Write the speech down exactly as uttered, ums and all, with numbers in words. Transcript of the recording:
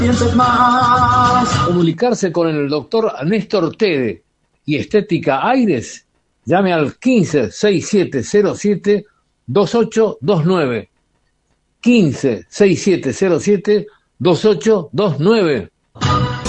Comunicarse con el doctor Néstor Tede y Estética Aires, llame al quince, sesenta y siete cero siete, veintiocho veintinueve. quince, sesenta y siete cero siete, veintiocho veintinueve.